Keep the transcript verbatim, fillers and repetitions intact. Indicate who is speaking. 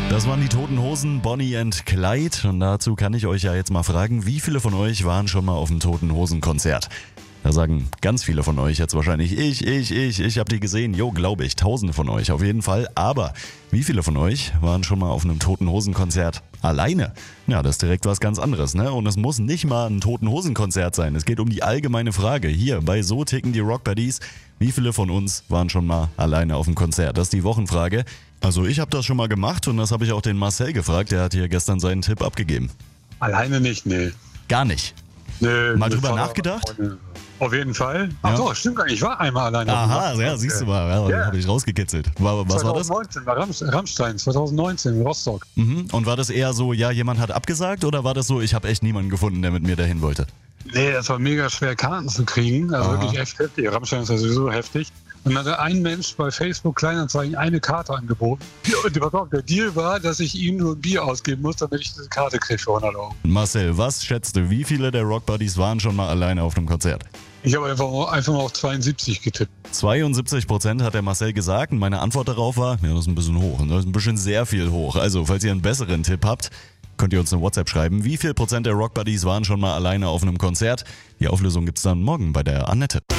Speaker 1: Das waren die Toten Hosen, Bonnie and Clyde. Und dazu kann ich euch ja jetzt mal fragen, wie viele von euch waren schon mal auf dem Toten Hosen Konzert? Da sagen ganz viele von euch jetzt wahrscheinlich, ich, ich, ich, ich hab die gesehen. Jo, glaube ich, tausende von euch auf jeden Fall. Aber wie viele von euch waren schon mal auf einem Toten Hosen Konzert alleine? Ja, das ist direkt was ganz anderes, ne? Und es muss nicht mal ein Toten Hosen Konzert sein. Es geht um die allgemeine Frage. Hier, bei So ticken die Rock Buddies. Wie viele von uns waren schon mal alleine auf dem Konzert? Das ist die Wochenfrage. Also ich habe das schon mal gemacht und das habe ich auch den Marcel gefragt. Der hat hier gestern seinen Tipp abgegeben.
Speaker 2: Alleine nicht, nee.
Speaker 1: Gar nicht?
Speaker 2: Nee,
Speaker 1: Mal
Speaker 2: mit
Speaker 1: drüber
Speaker 2: Vater,
Speaker 1: nachgedacht?
Speaker 2: Freunde. Auf jeden Fall. Ach
Speaker 1: Ja.
Speaker 2: so, stimmt gar nicht. Ich war einmal alleine.
Speaker 1: Aha, ja, siehst du mal, ja,
Speaker 2: Ja.
Speaker 1: habe ich rausgekitzelt. War, was war das?
Speaker 2: zwanzig neunzehn war Ram- Rammstein, zwanzig neunzehn in Rostock.
Speaker 1: Mhm. Und war das eher so, ja, jemand hat abgesagt oder war das so, ich habe echt niemanden gefunden, der mit mir dahin wollte?
Speaker 2: Nee, das war mega schwer, Karten zu kriegen. Also
Speaker 1: Aha.
Speaker 2: wirklich echt heftig. Rammstein ist ja sowieso heftig. Und dann hat ein Mensch bei Facebook Kleinanzeigen eine Karte angeboten. Und pass auf, der Deal war, dass ich ihm nur ein Bier ausgeben muss, damit ich diese Karte kriege für hundert Euro.
Speaker 1: Marcel, was schätzt du, wie viele der Rock Buddies waren schon mal alleine auf einem Konzert?
Speaker 2: Ich habe einfach, mal- einfach mal auf zweiundsiebzig getippt.
Speaker 1: zweiundsiebzig Prozent hat der Marcel gesagt und meine Antwort darauf war, ja, das ist ein bisschen hoch, das ist ein bisschen sehr viel hoch. Also, falls ihr einen besseren Tipp habt, könnt ihr uns eine WhatsApp schreiben. Wie viel Prozent der Rock Buddies waren schon mal alleine auf einem Konzert? Die Auflösung gibt's dann morgen bei der Annette.